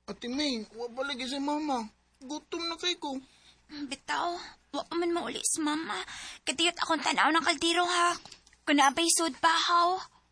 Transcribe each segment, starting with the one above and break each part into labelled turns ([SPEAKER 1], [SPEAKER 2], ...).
[SPEAKER 1] Ate May, wabalagi si mama. Gutom na kay ko.
[SPEAKER 2] Bitaw, wa pa man mauli si mama. Kadiyot akong tanaw ng kaldero ha. Kung naabay sud pahaw.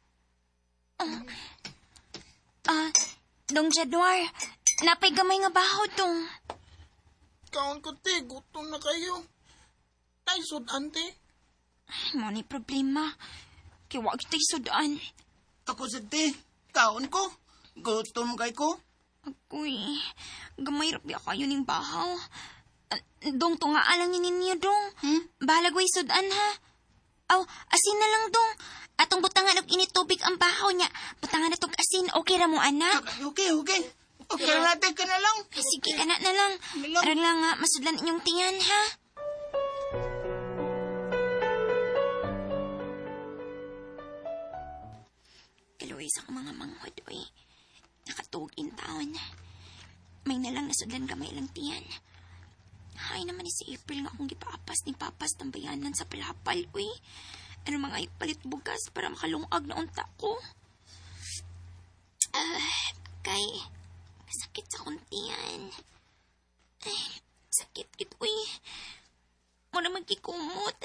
[SPEAKER 2] Dong Januar, napay gamay nga bahaw dong.
[SPEAKER 1] Kaon ko, te. Gutom na kayo. Tay, sudan, te.
[SPEAKER 2] Mo ni problema. Kaya wag tayo sudan.
[SPEAKER 3] Ako sa te, kaon ko. Gutom kay ko.
[SPEAKER 2] Agoy, gamay rabya kayo ning bahaw. Dong, tungaan lang ninyo, dong. Balagway sudan, ha? Aw, asin na lang, dong. Atong butangan og init tubig ang bahaw niya. Butangan na tog asin. Okay ra mo, anak?
[SPEAKER 3] Okay. Okay na natin ka na lang.
[SPEAKER 2] Sige, anak na lang. Aran lang nga, masudlan inyong tiyan, ha? Kaluwi sa mga manghod, oy. Nakatugin taon. May nalang nasudlan gamay lang tiyan. Hay naman ni si April nga akong gipaapas ni Papas tambayanan sa palapal, uy. Ano mga ipalit bugas para makalungag na unta ko? Kay, sakit sa kuntian. Sakit kit, uy. Mo na magkikumot.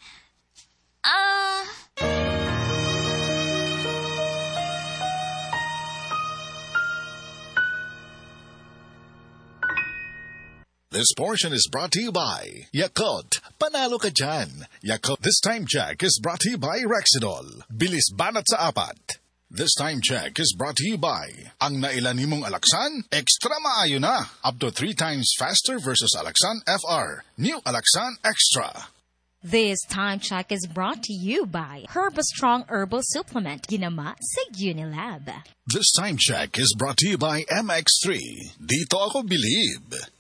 [SPEAKER 4] This portion is brought to you by Yakult. Panalo ka dyan. Yakult This Time Check is brought to you by Rexidol. Bilis banat sa apat. This Time Check is brought to you by ang nailan nimong Alaxan, extra maayo na. Up to 3 times faster versus Alaxan FR. New Alaxan Extra.
[SPEAKER 5] This Time Check is brought to you by Herbastrong Herbal Supplement. Ginama sa Unilab.
[SPEAKER 4] This Time Check is brought to you by MX3. Dito ako bilib.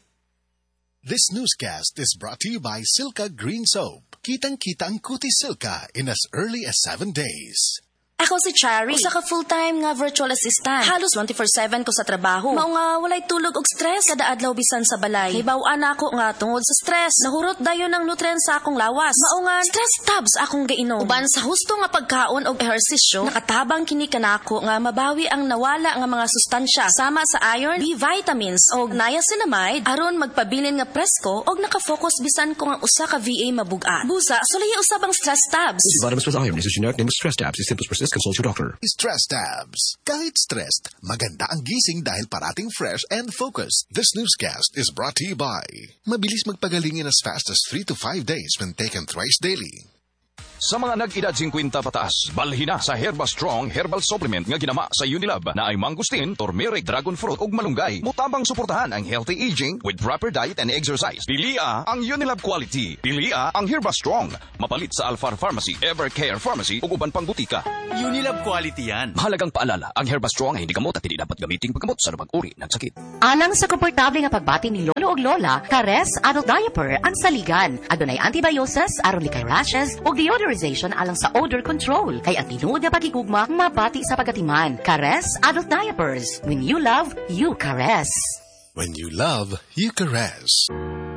[SPEAKER 4] This newscast is brought to you by Silka Green Soap. Kitang-kita ang kutis Silka in as early as 7 days.
[SPEAKER 6] Ako si Chari. Usa ka full-time nga virtual assistant. Halos 24/7 ko sa trabaho. Mao nga walay tulog og stress kada adlaw bisan sa balay. Hibaw-an ako nga tungod sa stress. Nahurot dayon ang nutrients sa akong lawas. Mao nga stress tabs akong gainom. Uban sa husto nga pagkaon og ehersisyo, nakatabang kini kanako nga mabawi ang nawala nga mga sustansya sama sa iron, B vitamins og niacinamide aron magpabilin nga presko og naka-focus bisan ko nga usa ka VA mabugat. Busa, sulay usab ang stress tabs.
[SPEAKER 7] Vitamins plus iron is a generic name of stress tabs. If symptoms persist, consult your doctor.
[SPEAKER 4] Stress Tabs. Kahit stressed, maganda ang gising dahil parating fresh and focused. This newscast is brought to you by mabilis magpagaling in as fast as 3 to 5 days when taken thrice daily.
[SPEAKER 8] Sa mga nag-edad 50 pataas, balhin na sa Herbastrong Herbal Supplement nga ginama sa Unilab na ay mangustin, turmeric, dragon fruit ug malunggay. Mutabang suportahan ang healthy aging with proper diet and exercise. Pilia ang Unilab quality. Pilia ang Herbastrong. Mapalit sa Alfar Pharmacy, Evercare Pharmacy ug uban pang butika.
[SPEAKER 9] Unilab quality yan.
[SPEAKER 8] Mahalagang paalala, ang Herbastrong ay hindi gamot at hindi dapat gamitin paggamot sa anumang uri ng sakit.
[SPEAKER 10] Alang sa komportable nga pagbati ni lolo ug lola, Kares Adult Diaper ang saligan. Adunay antibiosis aron likay rashes ug deodorization alang sa odor control. Kay ang tinuod nga pagigugma mabati sa pagatiman. Kares Adult Diapers. When you love, you caress.
[SPEAKER 4] When you love, you caress.